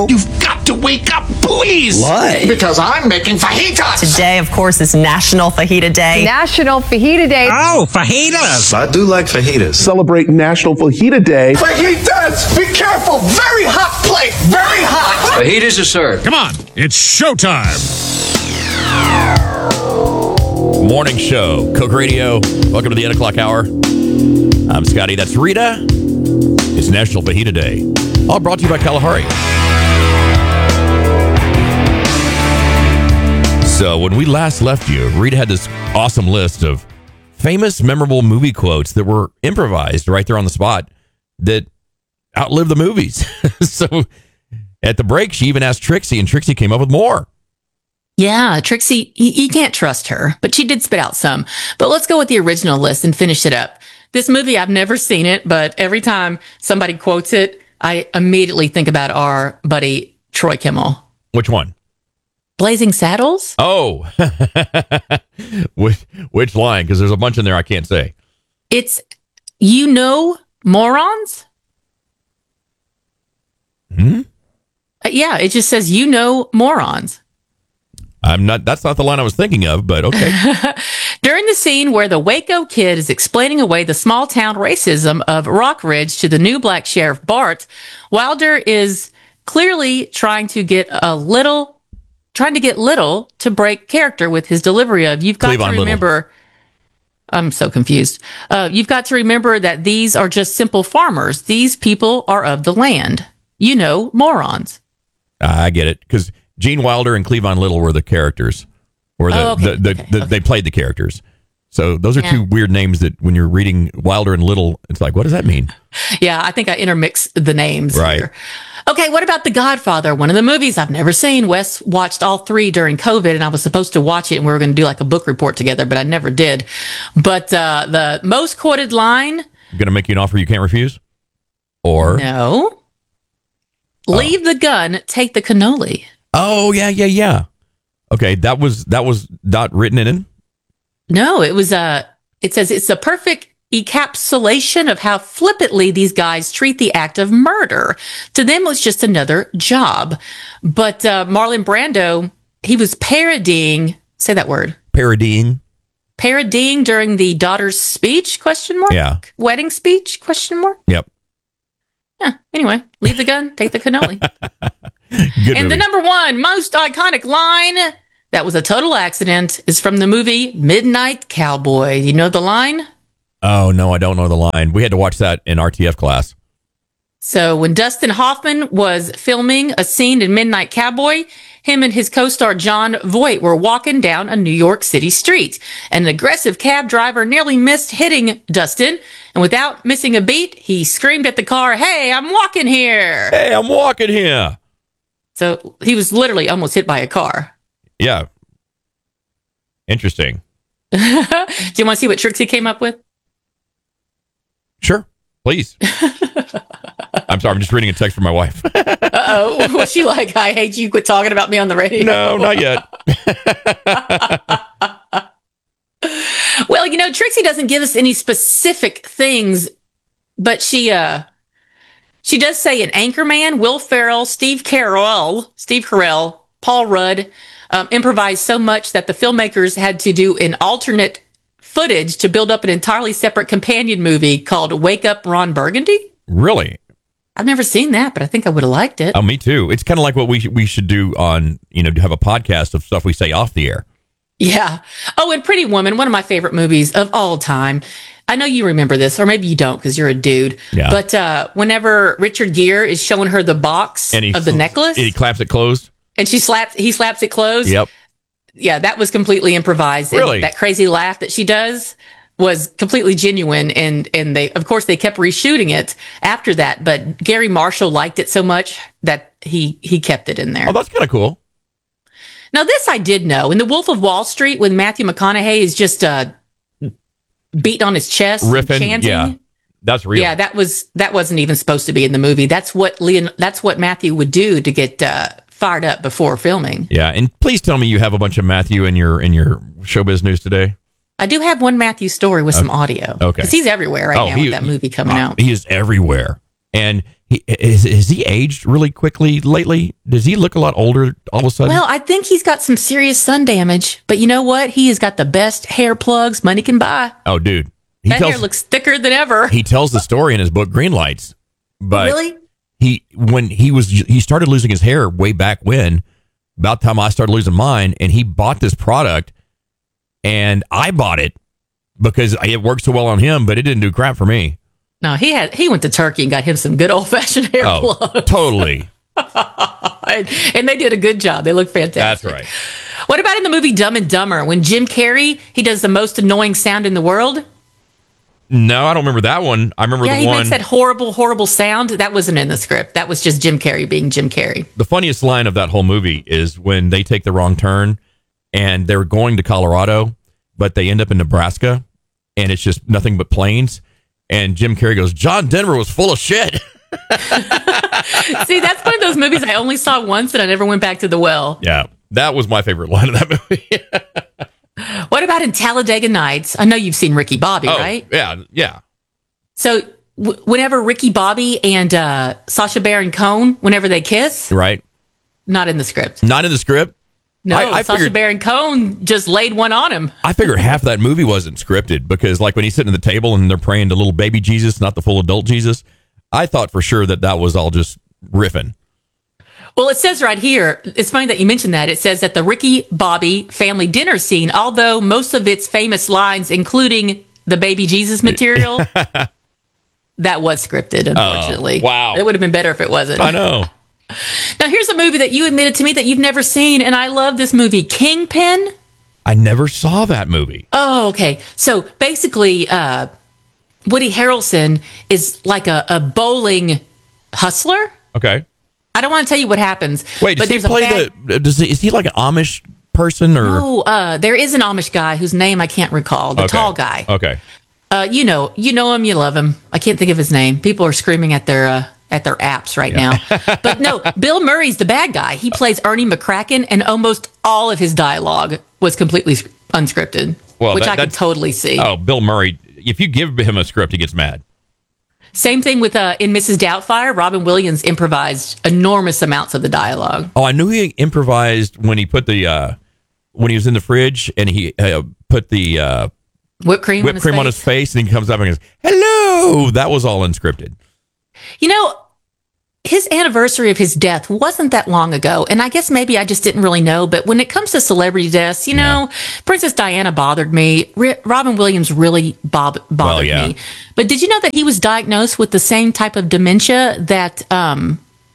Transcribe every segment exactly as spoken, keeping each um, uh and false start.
You've got to wake up, please! Why? Because I'm making fajitas! Today, of course, is National Fajita Day. National Fajita Day. Oh, fajitas! I do like fajitas. Celebrate National Fajita Day. Fajitas! Be careful! Very hot plate! Very hot! Fajitas are served. Come on, it's showtime! Morning show, Coke Radio. Welcome to the eight o'clock hour. I'm Scotty. That's Rita. It's National Fajita Day. All brought to you by Kalahari. So when we last left you, Rita had this awesome list of famous, memorable movie quotes that were improvised right there on the spot that outlived the movies. So at the break, she even asked Trixie, and Trixie came up with more. Yeah, Trixie, you, you can't trust her, but she did spit out some. But let's go with the original list and finish it up. This movie, I've never seen it, but every time somebody quotes it, I immediately think about our buddy Troy Kimmel. Which one? Blazing Saddles? Oh, which, which line? Because there's a bunch in there I can't say. It's, you know, morons? Hmm? Uh, yeah, it just says, you know, morons. I'm not, that's not the line I was thinking of, but okay. During the scene where the Waco kid is explaining away the small town racism of Rockridge to the new black sheriff Bart, Wilder is clearly trying to get a little, trying to get little to break character with his delivery of, you've got Cleavon to remember, Little. I'm so confused. Uh, you've got to remember that these are just simple farmers. These people are of the land. You know, morons. I get it. Because Gene Wilder and Cleavon Little were the characters. Or the, oh, okay, the, the, okay, the okay. they played the characters. So those are Yeah. two weird names that when you're reading Wilder and Little, it's like, what does that mean? Yeah, I think I intermixed the names Right. here. Okay, what about The Godfather? One of the movies I've never seen. Wes watched all three during COVID, and I was supposed to watch it, and we were going to do like a book report together, but I never did. But uh, the most quoted line... Going to make you an offer you can't refuse? Or? No. Leave the gun, take the cannoli. Oh, yeah, yeah, yeah. Okay, that was that was not written in? No, it was a... It says it's a perfect encapsulation of how flippantly these guys treat the act of murder. To them, it was just another job. But uh, Marlon Brando, he was parodying, say that word. Parodying? Parodying during the daughter's speech, question mark? Yeah. Wedding speech, question mark? Yep. Yeah, anyway, leave the gun, take the cannoli. Good And movie. the number one most iconic line that was a total accident is from the movie Midnight Cowboy. You know the line? Oh, no, I don't know the line. We had to watch that in R T F class. So when Dustin Hoffman was filming a scene in Midnight Cowboy, him and his co-star John Voight were walking down a New York City street. An aggressive cab driver nearly missed hitting Dustin. And without missing a beat, he screamed at the car, "Hey, I'm walking here." Hey, I'm walking here. So he was literally almost hit by a car. Yeah. Interesting. Do you want to see what Trixie came up with? Sure, please. I'm sorry, I'm just reading a text from my wife. Uh-oh. What's she like? I hate you. Quit talking about me on the radio. No, not yet. Well, you know, Trixie doesn't give us any specific things, but she uh she does say an Anchorman, Will Ferrell, Steve Carell, Steve Carell, Paul Rudd um, improvised so much that the filmmakers had to do an alternate footage to build up an entirely separate companion movie called Wake Up Ron Burgundy. Really? I've never seen that, but I think I would have liked it. Oh, me too. It's kind of like what we sh- we should do on, you know, to have a podcast of stuff we say off the air. Yeah. Oh, and Pretty Woman, one of my favorite movies of all time. I know you remember this, or maybe you don't because you're a dude. Yeah. But uh, whenever Richard Gere is showing her the box And he, of the necklace, and he claps it closed. and she slaps, he slaps it closed. Yep. Yeah, that was completely improvised. And Really? that crazy laugh that she does was completely genuine. And and they, of course, they kept reshooting it after that. But Gary Marshall liked it so much that he he kept it in there. Oh, that's kind of cool. Now, this I did know. In The Wolf of Wall Street, when Matthew McConaughey is just uh, beating on his chest, Riffing, chanting. yeah. That's real. Yeah, that was that wasn't even supposed to be in the movie. That's what Leon. That's what Matthew would do to get uh, fired up before filming. Yeah, and please tell me you have a bunch of Matthew in your in your showbiz news today. I do have one Matthew story with some audio. Okay, because he's everywhere right oh, now he, with that movie coming uh, out. He is everywhere, and He, is, has he aged really quickly lately? Does he look a lot older all of a sudden? Well, I think he's got some serious sun damage, but you know what? He has got the best hair plugs money can buy. Oh, dude. He that tells, hair looks thicker than ever. He tells the story in his book, Green Lights. But Really? he when he was he started losing his hair way back when, about the time I started losing mine, and he bought this product, and I bought it because it worked so well on him, but it didn't do crap for me. No, he had he went to Turkey and got him some good old fashioned hair Oh, plugs. totally. and, and they did a good job. They look fantastic. That's right. What about in the movie Dumb and Dumber when Jim Carrey, he does the most annoying sound in the world? No, I don't remember that one. I remember Yeah, the he one. makes that horrible, horrible sound. That wasn't in the script. That was just Jim Carrey being Jim Carrey. The funniest line of that whole movie is when they take the wrong turn and they're going to Colorado, but they end up in Nebraska and it's just nothing but plains. And Jim Carrey goes, John Denver was full of shit. See, that's one of those movies I only saw once and I never went back to the well. Yeah, that was my favorite line of that movie. What about in Talladega Nights? I know you've seen Ricky Bobby, oh, right? Yeah, yeah. So w- whenever Ricky Bobby and uh, Sacha Baron Cohen, whenever they kiss, Right. not in the script. Not in the script. No, I- I Sacha figured- Baron Cohen just laid one on him. I figured half that movie wasn't scripted because, like, when he's sitting at the table and they're praying to little baby Jesus, not the full adult Jesus, I thought for sure that that was all just riffing. Well, it says right here, it's funny that you mentioned that. It says that the Ricky Bobby family dinner scene, although most of its famous lines, including the baby Jesus material, that was scripted, unfortunately. Oh, wow. It would have been better if it wasn't. I know. Now, here's a movie that you admitted to me that you've never seen, and I love this movie, Kingpin. I never saw that movie. Oh, okay. So basically, uh, Woody Harrelson is like a, a bowling hustler. Okay. I don't want to tell you what happens. Wait, does but he there's a play bad- the? Does he, is he like an Amish person or? Oh, uh, there is an Amish guy whose name I can't recall. The Okay. tall guy. Okay. Uh, you know, you know him, you love him. I can't think of his name. People are screaming at their uh, at their apps right now. But no, Bill Murray's the bad guy. He plays Ernie McCracken, and almost all of his dialogue was completely sc- unscripted, Well, which that- I could that's- totally see. Oh, Bill Murray. If you give him a script, he gets mad. Same thing with uh, in Missus Doubtfire. Robin Williams improvised enormous amounts of the dialogue. Oh, I knew he improvised when he put the uh, when he was in the fridge and he uh, put the uh, Whipped cream, whipped on, his cream face. on his face, and he comes up and goes, "Hello." That was all unscripted. You know, his anniversary of his death wasn't that long ago, and I guess maybe I just didn't really know. But when it comes to celebrity deaths, you know, Princess Diana bothered me. R- Robin Williams really bob- bothered yeah. me. But did you know that he was diagnosed with the same type of dementia that um,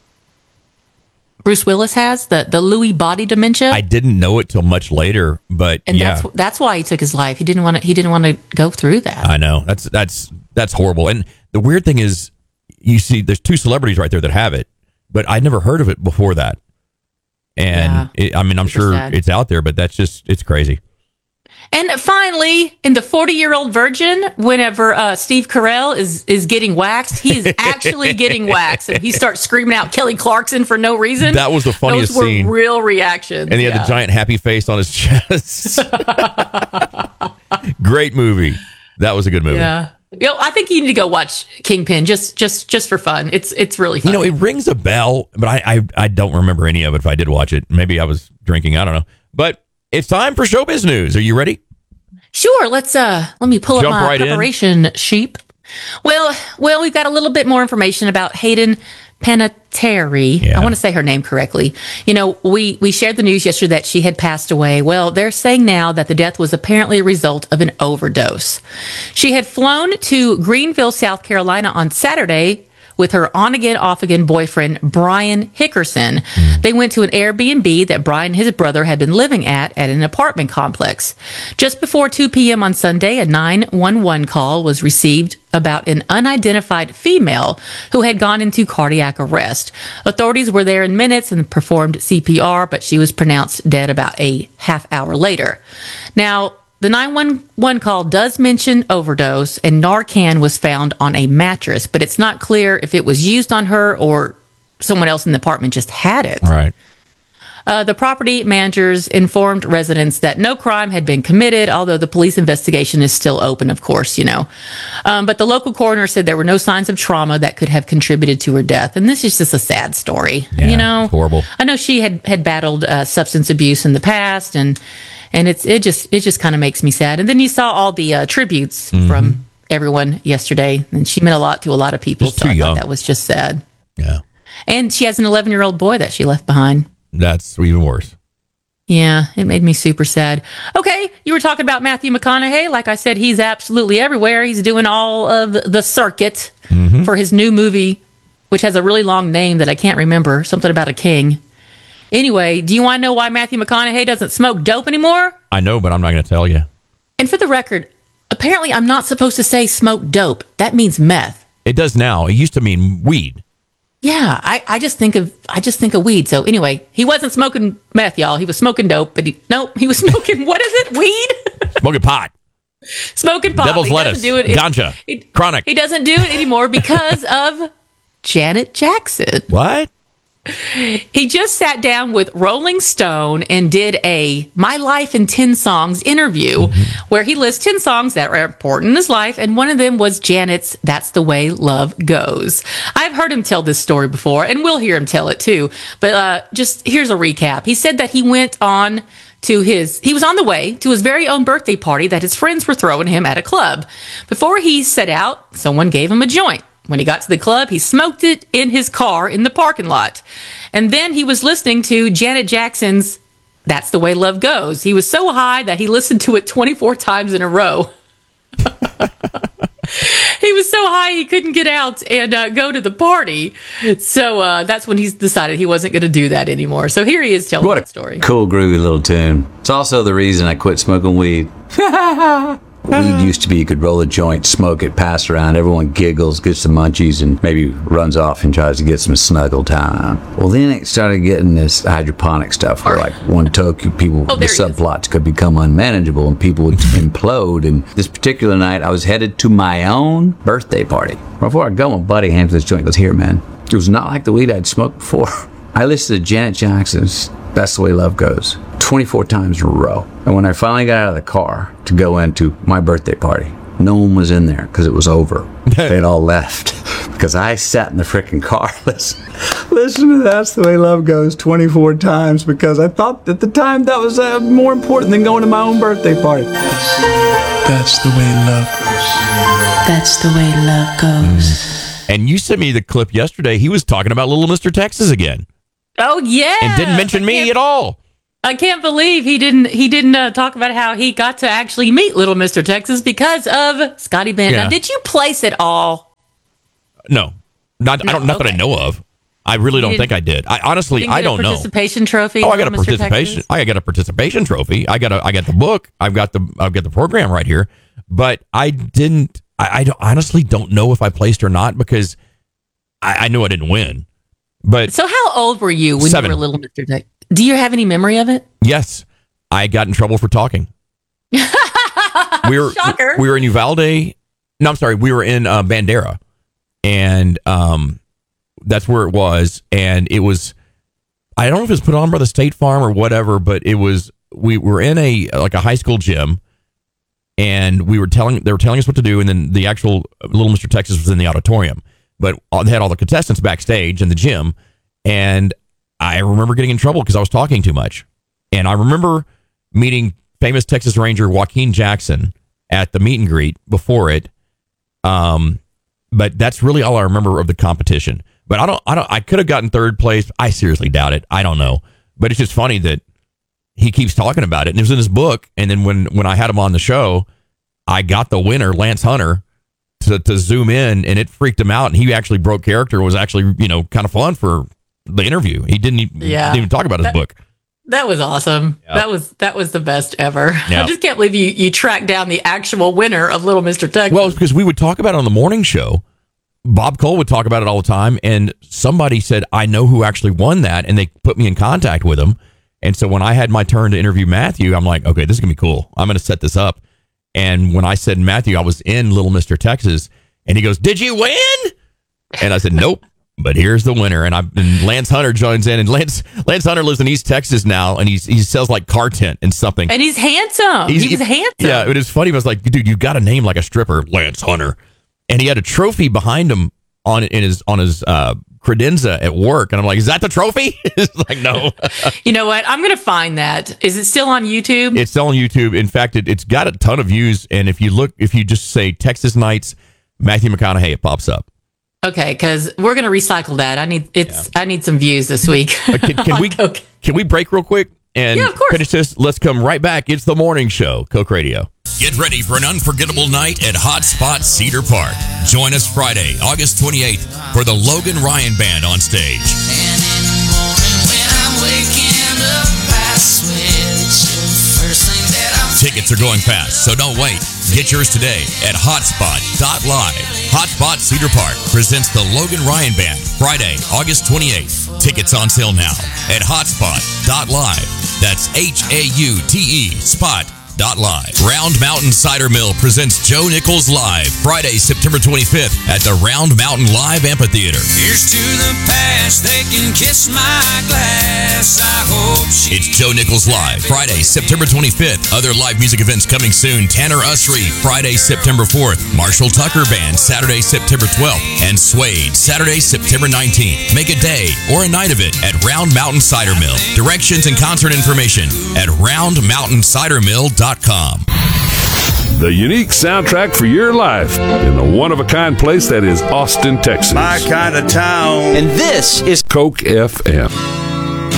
Bruce Willis has, the the Lewy body dementia? I didn't know it till much later, but and yeah, that's that's why he took his life. He didn't want to. He didn't want to go through that. I know that's that's that's horrible. And the weird thing is, you see, there's two celebrities right there that have it, but I'd never heard of it before that. And Yeah. it, I mean, I'm Super sure sad. it's out there, but that's just it's crazy. And finally, in the forty-year-old virgin, whenever uh, Steve Carell is is getting waxed, he is actually getting waxed, and he starts screaming out Kelly Clarkson for no reason. That was the funniest Those were scene. real reactions. And he had yeah. the giant happy face on his chest. Great movie. That was a good movie. Yeah. You know, I think you need to go watch Kingpin just just just for fun. It's it's really fun. You know, it rings a bell, but I, I I don't remember any of it if I did watch it. Maybe I was drinking. I don't know. But it's time for showbiz news. Are you ready? Sure, let's uh let me pull Jump up my right in. preparation sheep. Well, well, we've got a little bit more information about Hayden Panettiere. Yeah. I want to say her name correctly. You know, we we shared the news yesterday that she had passed away. Well, they're saying now that the death was apparently a result of an overdose. She had flown to Greenville, South Carolina on Saturday with her on-again, off-again boyfriend, Brian Hickerson. They went to an Airbnb that Brian and his brother had been living at at an apartment complex. Just before two p.m. on Sunday, a nine one one call was received about an unidentified female who had gone into cardiac arrest. Authorities were there in minutes and performed C P R, but she was pronounced dead about a half hour later. Now, the nine one one call does mention overdose, and Narcan was found on a mattress, but it's not clear if it was used on her or someone else in the apartment just had it. All right. Uh, the property managers informed residents that no crime had been committed, although the police investigation is still open, of course, you know. Um, but the local coroner said there were no signs of trauma that could have contributed to her death. And this is just a sad story, Yeah, you know. it's horrible. I know she had, had battled uh, substance abuse in the past, and and it's it just it just kind of makes me sad. And then you saw all the uh, tributes Mm-hmm. from everyone yesterday, and she meant a lot to a lot of people. Just So too I thought young. that was just sad. Yeah. And she has an eleven-year-old boy that she left behind. That's even worse. Yeah, it made me super sad. Okay, you were talking about Matthew McConaughey. Like I said, he's absolutely everywhere. He's doing all of the circuit Mm-hmm. for his new movie, which has a really long name that I can't remember. Something about a king. Anyway, do you want to know why Matthew McConaughey doesn't smoke dope anymore? I know, but I'm not going to tell you. And for the record, apparently I'm not supposed to say smoke dope. That means meth. It does now. It used to mean weed. Yeah, I, I just think of I just think of weed. So anyway, he wasn't smoking meth, y'all. He was smoking dope, but he nope, he was smoking what is it? Weed? Smoking pot. Smoking pot. Devil's He doesn't lettuce. do it. Ganja. He, Chronic. He doesn't do it anymore because of Janet Jackson. What? He just sat down with Rolling Stone and did a My Life in ten Songs interview where he lists ten songs that are important in his life, and one of them was Janet's That's the Way Love Goes. I've heard him tell this story before, and we'll hear him tell it too. But uh, just here's a recap. He said that he went on to his, he was on the way to his very own birthday party that his friends were throwing him at a club. Before he set out, someone gave him a joint. When he got to the club, he smoked it in his car in the parking lot. And then he was listening to Janet Jackson's That's the Way Love Goes. He was so high that he listened to it twenty-four times in a row. He was so high he couldn't get out and uh, go to the party. So uh, that's when he's decided he wasn't going to do that anymore. So here he is telling What that a story. cool, groovy little tune. It's also the reason I quit smoking weed. Weed used to be you could roll a joint, smoke it, pass around, everyone giggles, gets the munchies, and maybe runs off and tries to get some snuggle time. Well, then it started getting this hydroponic stuff where, like, one toke, people, Oh, the there he is. subplots could become unmanageable and people would implode. And this particular night, I was headed to my own birthday party. Before I go, my buddy hands me this joint and goes, "Here, man." It was not like the weed I'd smoked before. I listened to Janet Jackson's That's the Way Love Goes twenty-four times in a row. And when I finally got out of the car to go into my birthday party, no one was in there because it was over. They'd all left because I sat in the freaking car listen, listen to That's the Way Love Goes twenty-four times because I thought at the time that was uh, more important than going to my own birthday party. That's the way love goes. That's the way love goes. And you sent me the clip yesterday. He was talking about Little Mister Texas again Oh, yeah. and didn't mention me at all. I can't believe he didn't he didn't uh, talk about how he got to actually meet Little Mister Texas because of Scotty Bennett. Yeah. Now, did you place it all? No, not I don't. Not that I okay. know of. I really don't didn't- think I did. I honestly, Didn't I get a don't know. participation trophy. Oh, I got a Little Mister participation. Texas? I got a participation trophy. I got a. I got the book. I've got the. I've got the program right here. But I didn't. I, I don't, honestly don't know if I placed or not because I, I knew I didn't win. But So, how old were you when Seven. you were Little Mister Texas? Do you have any memory of it? yes, I got in trouble for talking. we were Shocker. we were in Uvalde. No, I'm sorry. We were in uh, Bandera, and um, that's where it was. And it was. I don't know if it was put on by the State Farm or whatever, but it was. We were in a like a high school gym, and we were telling they were telling us what to do, and then the actual Little Mister Texas was in the auditorium, but they had all the contestants backstage in the gym, and I remember getting in trouble because I was talking too much, and I remember meeting famous Texas Ranger Joaquin Jackson at the meet and greet before it, um, but that's really all I remember of the competition. But I don't, I don't, I could have gotten third place. I seriously doubt it. I don't know, but it's just funny that he keeps talking about it, and it was in his book. And then when, when I had him on the show, I got the winner, Lance Hunter, to, to zoom in, and it freaked him out. And he actually broke character. It was actually, you know, kind of fun for the interview. He didn't, even, Yeah. didn't even talk about his That- book. That was awesome. Yeah. That was that was the best ever. Yeah. I just can't believe you you tracked down the actual winner of Little Mister Texas. Well, it's because we would talk about it on the morning show. Bob Cole would talk about it all the time, and somebody said, I know who actually won that, and they put me in contact with him. And so when I had my turn to interview Matthew, I'm like, okay, this is going to be cool. I'm going to set this up. And when I said Matthew, I was in Little Mister Texas, and he goes, did you win? And I said, nope. But here's the winner, and, I, and Lance Hunter joins in, and Lance Lance Hunter lives in East Texas now, and he's he sells like car tent and something. And he's handsome. He's, He's, handsome. Yeah, it was funny. I was like, dude, you got a name like a stripper, Lance Hunter, and he had a trophy behind him on in his on his uh, credenza at work, and I'm like, is that the trophy? It's like, no. You know what? I'm going to find that. Is it still on YouTube? It's still on YouTube. In fact, it, it's got a ton of views, and if you look, if you just say Texas Nights, Matthew McConaughey, it pops up. Okay, because we're going to recycle that. I need it's. Yeah. I need some views this week. Uh, can, can we Coke. Can we break real quick and yeah, of course. finish this? Let's come right back. It's the morning show, Coke Radio. Get ready for an unforgettable night at Hot Spot Cedar Park. Join us Friday, August twenty-eighth, for the Logan Ryan Band on stage. And in the morning when I'm waking up, I switch the first thing that I'm Tickets are going fast, so don't wait. Get yours today at hotspot dot live. Hotspot Cedar Park presents the Logan Ryan Band, Friday, August twenty-eighth. Tickets on sale now at hotspot dot live. That's H A U T E spot dot live. Round Mountain Cider Mill presents Joe Nichols Live, Friday, September twenty-fifth at the Round Mountain Live Amphitheater. Here's to the past, they can kiss my glass. I hope she... It's Joe Nichols Live, Friday, September twenty-fifth. Other live music events coming soon. Tanner Usry, Friday, September fourth. Marshall Tucker Band, Saturday, September twelfth. And Suede, Saturday, September nineteenth. Make a day or a night of it at Round Mountain Cider Mill. Directions and concert information at round mountain cider mill dot com. The unique soundtrack for your life in the one-of-a-kind place that is Austin, Texas. My kind of town. And this is Coke F M.